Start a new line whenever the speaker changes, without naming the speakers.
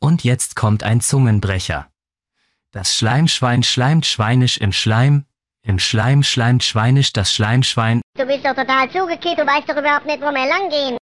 Und jetzt kommt ein Zungenbrecher. Das Schleimschwein schleimt schweinisch im Schleim schleimt schweinisch das Schleimschwein.
Du bist doch total zugekehrt, du weißt doch überhaupt nicht, wo wir lang gehen.